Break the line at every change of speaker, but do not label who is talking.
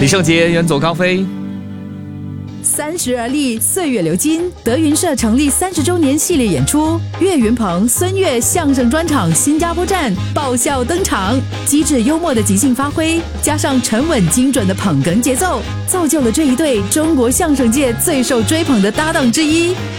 李圣杰远走高飞。
30而立，岁月流金。德云社成立30周年系列演出，岳云鹏、孙越相声专场新加坡站爆笑登场，机智幽默的即兴发挥，加上沉稳精准的捧哏节奏，造就了这一对中国相声界最受追捧的搭档之一。